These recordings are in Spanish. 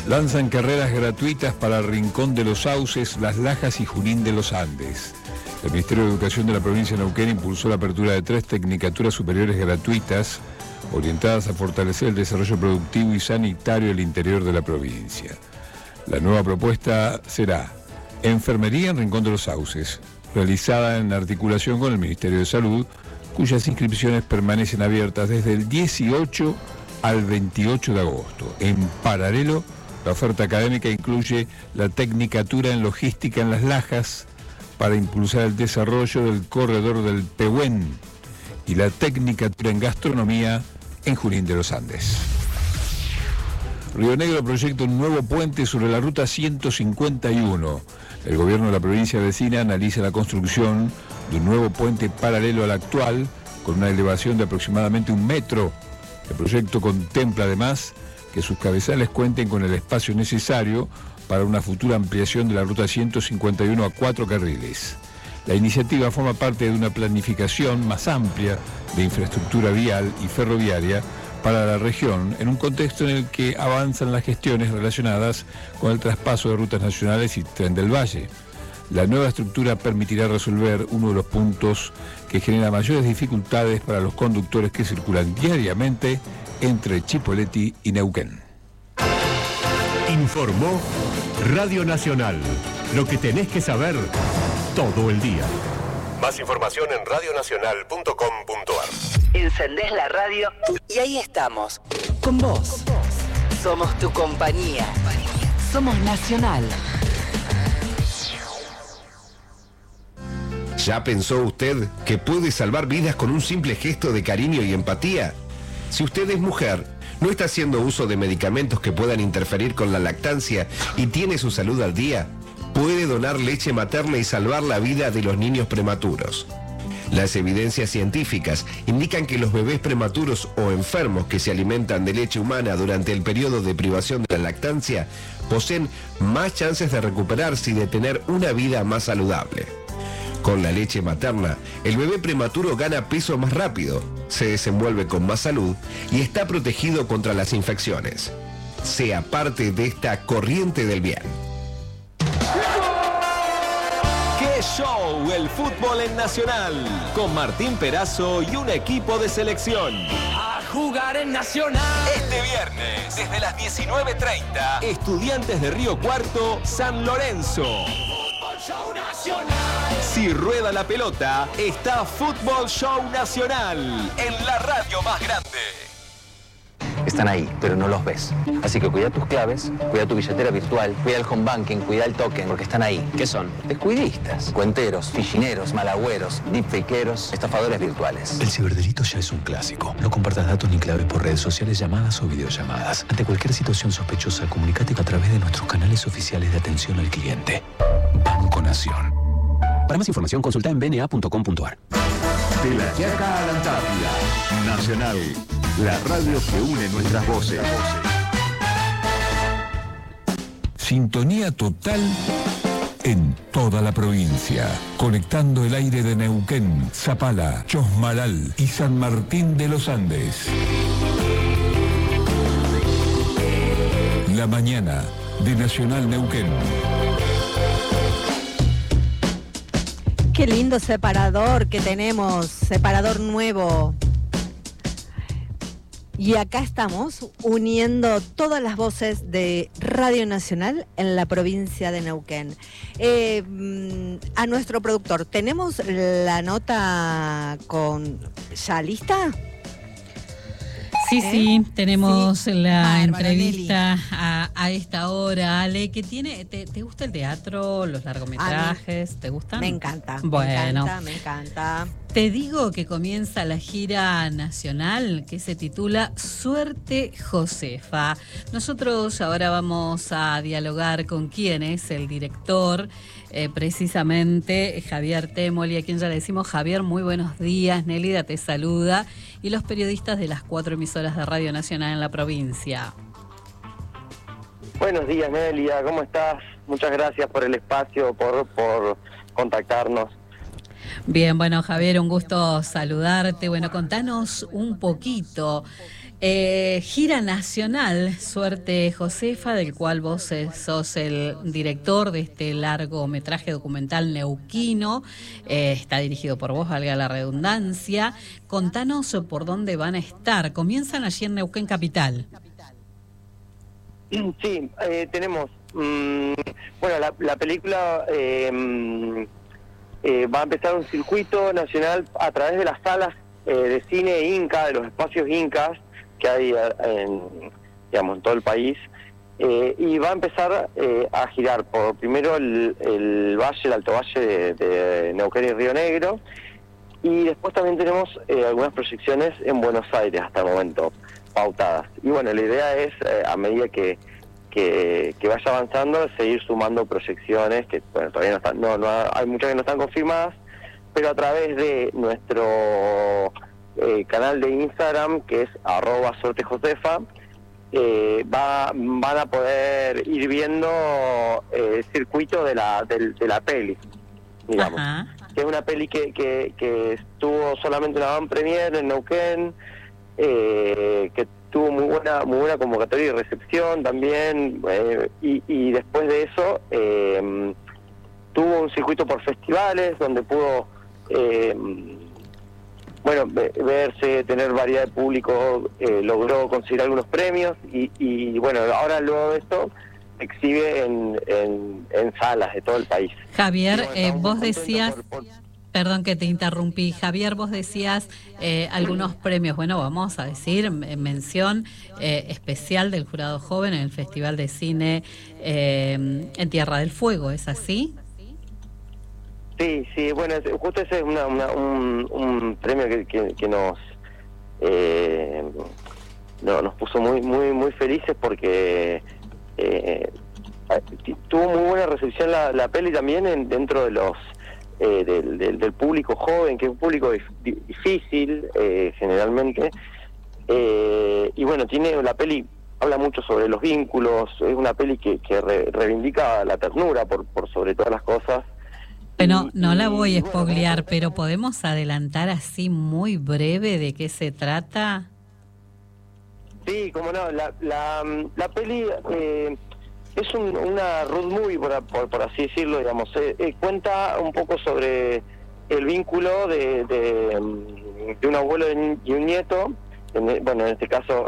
Lanzan carreras gratuitas para Rincón de los Sauces, Las Lajas y Junín de los Andes. El Ministerio de Educación de la provincia de Neuquén impulsó la apertura de 3 tecnicaturas superiores gratuitas orientadas a fortalecer el desarrollo productivo y sanitario del interior de la provincia. La nueva propuesta será Enfermería en Rincón de los Sauces, realizada en articulación con el Ministerio de Salud, cuyas inscripciones permanecen abiertas desde el 18 al 28 de agosto. En paralelo, la oferta académica incluye la tecnicatura en logística en Las Lajas para impulsar el desarrollo del corredor del Pehuen y la tecnicatura en gastronomía en Junín de los Andes. Río Negro proyecta un nuevo puente sobre la ruta 151. El gobierno de la provincia vecina analiza la construcción de un nuevo puente paralelo al actual, con una elevación de aproximadamente 1 metro. El proyecto contempla además que sus cabezales cuenten con el espacio necesario para una futura ampliación de la ruta 151 a 4 carriles. La iniciativa forma parte de una planificación más amplia de infraestructura vial y ferroviaria para la región, en un contexto en el que avanzan las gestiones relacionadas con el traspaso de rutas nacionales y Tren del Valle. La nueva estructura permitirá resolver uno de los puntos que genera mayores dificultades para los conductores que circulan diariamente entre Chipoleti y Neuquén. Informó Radio Nacional. Lo que tenés que saber todo el día. Más información en radionacional.com.ar. Encendés la radio y ahí estamos, con vos. Somos tu compañía. Somos Nacional. ¿Ya pensó usted que puede salvar vidas con un simple gesto de cariño y empatía? Si usted es mujer, no está haciendo uso de medicamentos que puedan interferir con la lactancia y tiene su salud al día, puede donar leche materna y salvar la vida de los niños prematuros. Las evidencias científicas indican que los bebés prematuros o enfermos que se alimentan de leche humana durante el periodo de privación de la lactancia poseen más chances de recuperarse y de tener una vida más saludable. Con la leche materna, el bebé prematuro gana peso más rápido, se desenvuelve con más salud y está protegido contra las infecciones. Sea parte de esta corriente del bien. ¡Qué show! El fútbol en Nacional, con Martín Perazo y un equipo de selección. A jugar en Nacional. Este viernes, desde las 19:30, Estudiantes de Río Cuarto, San Lorenzo. Fútbol Show Nacional. Si rueda la pelota, está Fútbol Show Nacional, en la radio más grande. Están ahí, pero no los ves. Así que cuida tus claves, cuida tu billetera virtual, cuida el home banking, cuida el token, porque están ahí. ¿Qué son? Descuidistas, cuenteros, fichineros, malagüeros, deepfakeros, estafadores virtuales. El ciberdelito ya es un clásico. No compartas datos ni claves por redes sociales, llamadas o videollamadas. Ante cualquier situación sospechosa, comunícate a través de nuestros canales oficiales de atención al cliente. Banco Nación. Para más información, consulta en bna.com.ar. De la Yaca a la Antártida. Nacional. La radio que une nuestras voces. Sintonía total en toda la provincia, conectando el aire de Neuquén, Zapala, Chosmalal y San Martín de los Andes. La mañana de Nacional Neuquén. Qué lindo separador que tenemos, separador nuevo. Y acá estamos uniendo todas las voces de Radio Nacional en la provincia de Neuquén. A nuestro productor, ¿tenemos la nota ¿ya lista? Sí, tenemos la entrevista Nelly. a esta hora, Ale, que tiene, ¿te gusta el teatro, los largometrajes? ¿Te gustan? Me encanta, bueno, me encanta. Te digo que comienza la gira nacional que se titula Suerte Josefa. Nosotros ahora vamos a dialogar con quién es el director, precisamente Javier Temoli, a quien ya le decimos Javier, muy buenos días, Nélida te saluda, y los periodistas de las 4 emisoras de Radio Nacional en la provincia. Buenos días, Nélida, ¿cómo estás? Muchas gracias por el espacio, por contactarnos. Bien, bueno, Javier, un gusto saludarte. Bueno, contanos un poquito. Gira nacional, Suerte Josefa, del cual vos sos el director de este largometraje documental neuquino. Está dirigido por vos, valga la redundancia. Contanos por dónde van a estar. Comienzan allí en Neuquén Capital. Sí, tenemos... bueno, la película va a empezar un circuito nacional a través de las salas de cine Inca, de los espacios incas que hay en todo el país, y va a empezar a girar por primero el valle, el Alto Valle de Neuquén y Río Negro, y después también tenemos algunas proyecciones en Buenos Aires hasta el momento, pautadas. Y bueno, la idea es, a medida que vaya avanzando, seguir sumando proyecciones que bueno, todavía no están, hay muchas que no están confirmadas, pero a través de nuestro canal de Instagram, que es @suertejosefa, van a poder ir viendo el circuito de la peli, digamos. Ajá. Que es una peli que estuvo solamente una van premiere en Neuquén, que tuvo muy buena convocatoria y recepción también, y después de eso tuvo un circuito por festivales donde pudo verse, tener variedad de público, logró conseguir algunos premios y bueno, ahora luego de esto exhibe en salas de todo el país. Javier, bueno, vos decías... Perdón que te interrumpí. Javier, vos decías algunos premios. Bueno, vamos a decir, mención especial del Jurado Joven en el Festival de Cine en Tierra del Fuego, ¿es así? Sí, bueno, justo ese es un premio que nos puso muy felices porque tuvo muy buena recepción la peli también dentro de los del público joven, que es un público difícil generalmente, y bueno, la peli habla mucho sobre los vínculos, es una peli que reivindica la ternura por sobre todas las cosas. Pero no la voy a spoilear, pero ¿podemos adelantar así muy breve de qué se trata? Sí, como no, la peli es una road movie, por así decirlo, digamos. Cuenta un poco sobre el vínculo de un abuelo y un nieto. Bueno, en este caso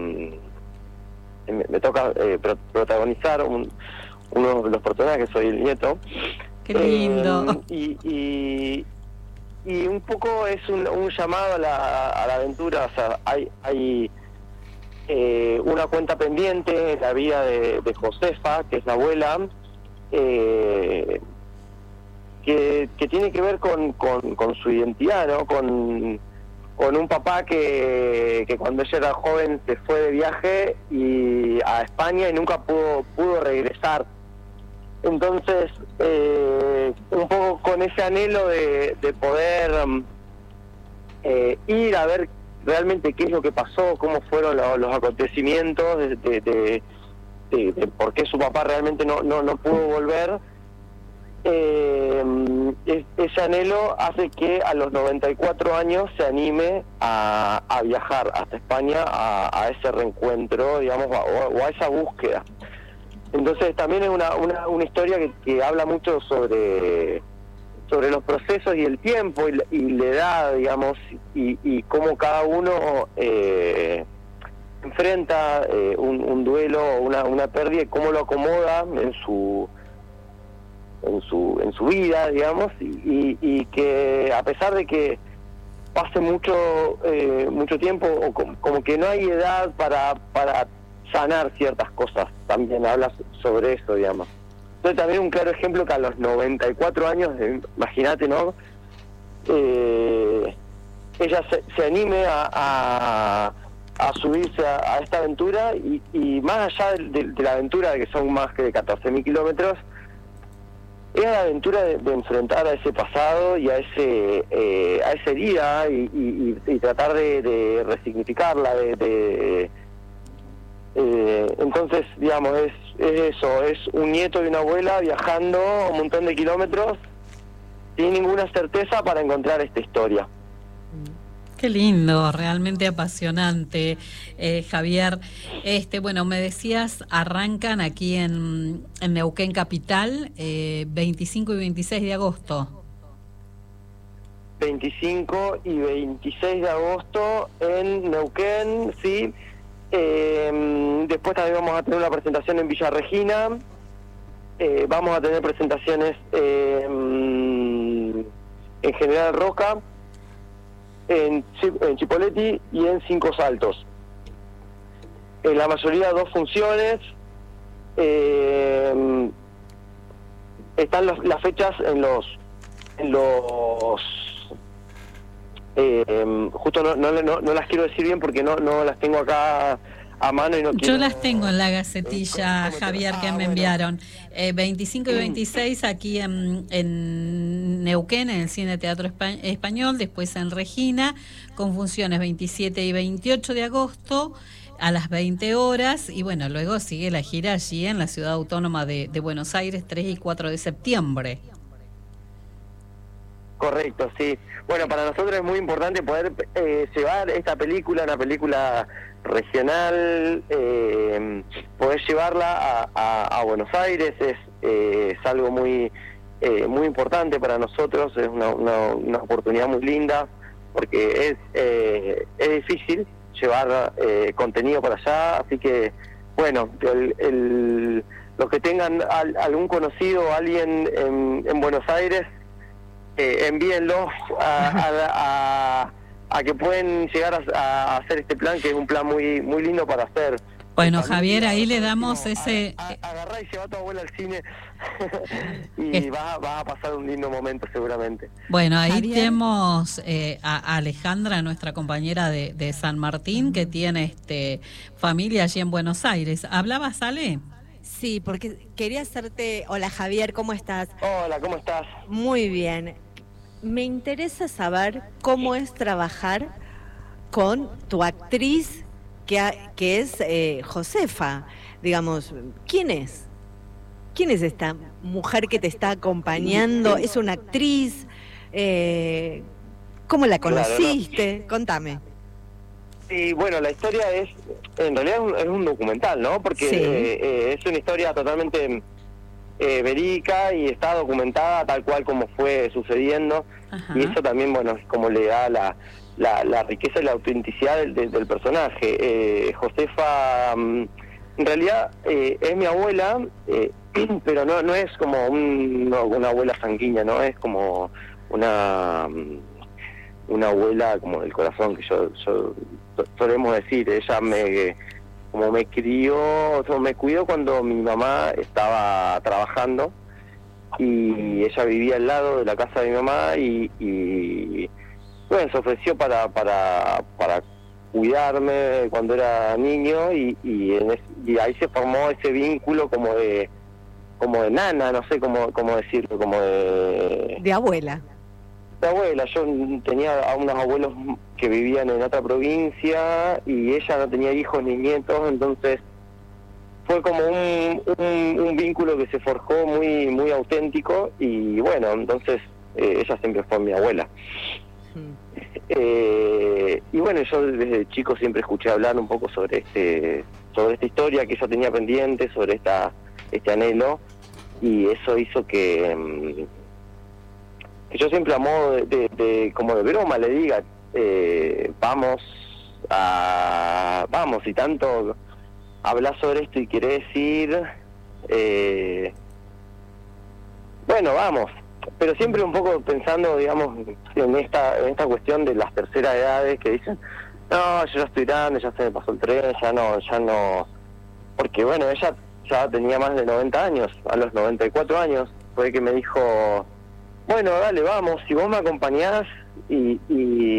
me toca protagonizar uno de los personajes, soy el nieto. ¡Qué lindo! Y un poco es un llamado a la aventura. O sea, hay una cuenta pendiente en la vida de Josefa, que es la abuela, que tiene que ver con su identidad, ¿no? Con un papá que cuando ella era joven se fue de viaje a España y nunca pudo regresar. Entonces, un poco con ese anhelo de poder ir a ver realmente qué es lo que pasó, cómo fueron los acontecimientos, de por qué su papá realmente no pudo volver, ese anhelo hace que a los 94 años se anime a viajar hasta España a ese reencuentro, digamos, o a esa búsqueda. Entonces también es una historia que habla mucho sobre los procesos y el tiempo y la edad, digamos, y cómo cada uno enfrenta un duelo o una pérdida y cómo lo acomoda en su vida, digamos, y que a pesar de que pase mucho tiempo, o como que no hay edad para sanar ciertas cosas, también habla sobre eso, digamos. Entonces también un claro ejemplo que a los 94 años, imagínate, ¿no? Ella se anime a subirse a esta aventura y más allá de la aventura, de que son más que 14.000 kilómetros, es la aventura de enfrentar a ese pasado y a esa herida y tratar de resignificarla, entonces, digamos, es eso, es un nieto y una abuela viajando un montón de kilómetros sin ninguna certeza para encontrar esta historia. Qué lindo, realmente apasionante, Javier. Bueno, me decías, arrancan aquí en Neuquén Capital, 25 y 26 de agosto. 25 y 26 de agosto en Neuquén, sí. Después también vamos a tener una presentación en Villa Regina. Vamos a tener presentaciones en General Roca, en Chipoleti y en Cinco Saltos. En la mayoría 2 funciones. Están las fechas en los justo no las quiero decir bien porque no las tengo acá a mano y no quiero... Yo las tengo en la gacetilla, Javier, que me enviaron. 25 y 26 aquí en Neuquén, en el Cine Teatro Español, después en Regina, con funciones 27 y 28 de agosto a las 20 horas, y bueno, luego sigue la gira allí en la Ciudad Autónoma de Buenos Aires, 3 y 4 de septiembre. Correcto, sí. Bueno, para nosotros es muy importante poder llevar esta película, una película regional, poder llevarla a Buenos Aires es algo muy importante para nosotros, es una oportunidad muy linda, porque es difícil llevar contenido para allá, así que, bueno, los que tengan algún conocido, alguien en Buenos Aires, envíenlo a que pueden llegar a hacer este plan, que es un plan muy lindo para hacer. Bueno, Javier, ahí le damos ese... Agarrá y lleva a tu abuela al cine y vas a pasar un lindo momento seguramente. Bueno, ahí tenemos a Alejandra, nuestra compañera de San Martín, que tiene familia allí en Buenos Aires. ¿Hablabas, Ale? Sí, porque quería hacerte... Hola, Javier, ¿cómo estás? Hola, ¿cómo estás? Muy bien. Me interesa saber cómo es trabajar con tu actriz, que es Josefa. Digamos, ¿quién es? ¿Quién es esta mujer que te está acompañando? ¿Es una actriz? ¿Cómo la conociste? Claro, no. Contame. Sí, bueno, la historia en realidad es un documental, ¿no? Porque sí. Es una historia totalmente verídica y está documentada tal cual como fue sucediendo. Ajá. Y eso también, bueno, es como le da la riqueza y la autenticidad del personaje. Josefa, en realidad, es mi abuela, pero no es como una abuela sanguínea, ¿no? Es como una abuela como del corazón, que yo solemos decir. Ella me crió, me cuidó cuando mi mamá estaba trabajando, y ella vivía al lado de la casa de mi mamá y bueno, se ofreció para cuidarme cuando era niño, y ahí se formó ese vínculo como de nana, no sé cómo decirlo, como de abuela. De abuela. Yo tenía a unos abuelos que vivían en otra provincia y ella no tenía hijos ni nietos, entonces fue como un vínculo que se forjó muy auténtico, y bueno, entonces ella siempre fue mi abuela. Y bueno, yo desde chico siempre escuché hablar un poco sobre esta historia que ella tenía pendiente, sobre este anhelo, y eso hizo que yo siempre a modo de como de broma le diga, vamos, si tanto hablas sobre esto y querés ir, bueno, vamos. Pero siempre un poco pensando, digamos, en esta cuestión de las terceras edades que dicen, no, yo ya estoy grande, ya se me pasó el tren, ya no, porque bueno, ella ya tenía más de 90 años, a los 94 años fue que me dijo, bueno, dale, vamos, si vos me acompañás y